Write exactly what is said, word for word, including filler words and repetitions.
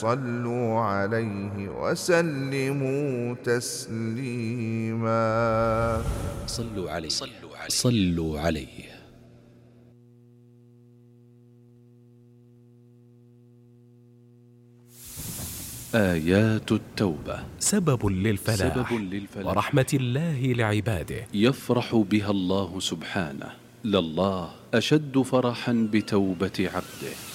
صلوا عليه وسلموا تسليما. صلوا عليه صلوا عليه. آيات التوبة سبب للفلاح, سبب للفلاح ورحمة الله لعباده. يفرح بها الله سبحانه، لله أشد فرحا بتوبة عبده.